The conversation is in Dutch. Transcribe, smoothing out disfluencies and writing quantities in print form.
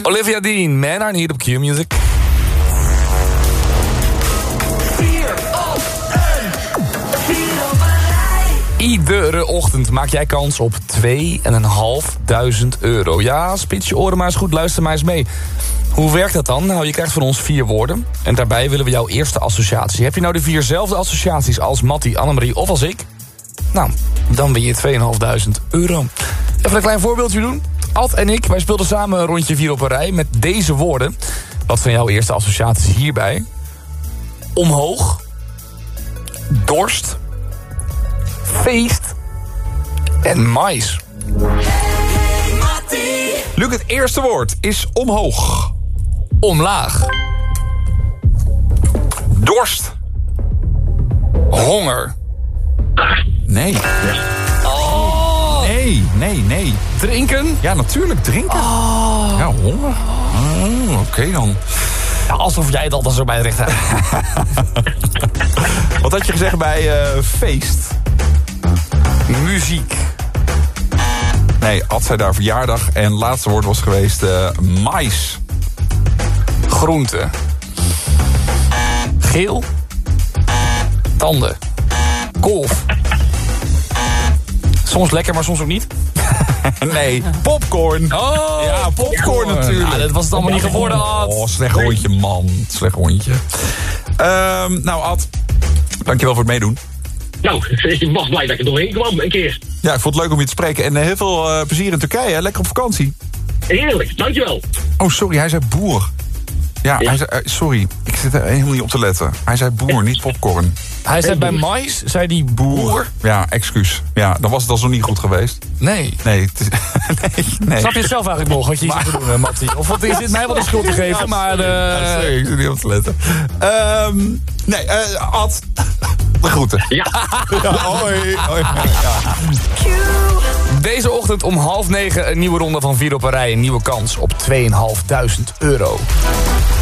Olivia Dean, Man I Need op Q-Music. 4 op 1. Iedere ochtend maak jij kans op €2.500. Ja, spits je oren maar eens goed, luister maar eens mee. Hoe werkt dat dan? Nou, je krijgt van ons 4 woorden. En daarbij willen we jouw eerste associatie. Heb je nou de 4zelfde associaties als Mattie, Annemarie of als ik? Nou, dan win je €2.500. Even een klein voorbeeldje doen. Ad en ik, wij speelden samen een rondje 4 op een rij met deze woorden. Wat zijn jouw eerste associaties hierbij? Omhoog. Dorst. Feest. En mais. Luc, het eerste woord is omhoog. Omlaag. Dorst. Honger. Nee. Oh. Nee. Drinken. Ja, natuurlijk, drinken. Ja, honger. Oké dan. Ja, alsof jij het altijd zo bij het recht hebt. Wat had je gezegd bij feest? Muziek. Nee, Ad zei daar verjaardag. En het laatste woord was geweest mais. Groente. Geel. Tanden. Kolf. Soms lekker, maar soms ook niet. Nee, popcorn. Oh, ja, popcorn natuurlijk. Ja, dat was het allemaal niet geworden, Ad. Oh, slecht rondje, man. Slecht rondje. Nou, Ad, dankjewel voor het meedoen. Nou, ik was blij dat ik er doorheen kwam, een keer. Ja, ik vond het leuk om je te spreken. En heel veel plezier in Turkije, hè? Lekker op vakantie. Heerlijk, dankjewel. Oh, sorry, hij zei boer. Ja, hij zei, sorry, ik zit er helemaal niet op te letten. Hij zei boer, niet popcorn. Hij zei bij mais, zei die boer. Ja, excuus. Ja, dan was het alsnog niet goed geweest. Nee. Nee, het is, nee. Snap je het zelf eigenlijk nog, wat je hier moet doen, Mattie? Of wat is dit mij wel de schuld te geven, maar... Sorry, ik zit niet op te letten. Ad, de groeten. Ja. Hoi. Ja. Deze ochtend om 8:30 een nieuwe ronde van 4 op een rij. Een nieuwe kans op €2.500.